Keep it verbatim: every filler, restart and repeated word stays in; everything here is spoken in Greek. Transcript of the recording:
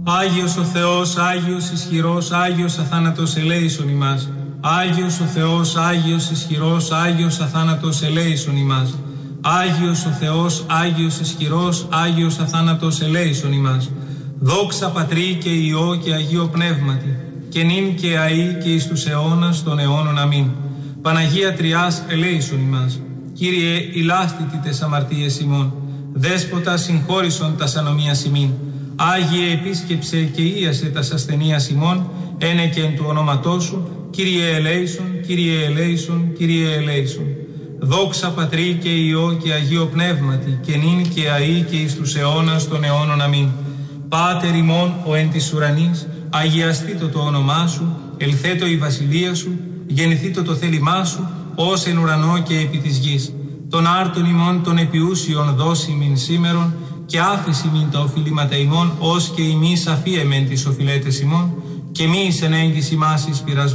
Άγιος ο Θεός, Άγιος ισχυρός, Άγιος αθάνατος ελέησον ημάς. Άγιος ο Θεός, Άγιος ισχυρός, Άγιος αθάνατος ελέησον ημάς. Άγιος ο Θεός, Άγιος ισχυρός, Άγιος αθάνατος ελέησον ημάς. Δόξα Πατρί και Υιό και Αγίο Πνεύματι, και νυν και αεί και εις τους αιώνας των αιώνων αμήν. Παναγία Τριάς ελέησον ημάς. Κύριε ηλάστητη τες αμαρτίες ημών, Δέσποτα συγχώρησον τας ανομίας ημίν. Άγιε επίσκεψε και ίασε τας ασθενείας ημών, ένε και εν του ονόματός σου, Κύριε ελέησον, Κύριε ελέησον, Κύριε ελέησον. Δόξα Πατρί και Υιό και Αγίο Πνεύματι, και νυν και αεί και εις τους αιώνας των αιώνων αμήν. Πάτερ ημών ο εν της ουρανής, αγιαστήτω το όνομά σου, ελθέτω η βασιλεία σου, γεννηθήτω το θέλημά σου, ως εν ουρανό και επί της γης. Τον άρτον ημών των επιούσιων δώσει μην σήμερον, και άφηση μην τα οφειλήματα ημών, ως και ημείς αφίεμεν τις οφειλέτες ημών, και μη εις εν έγκυς ημάς εις πειρασμόν.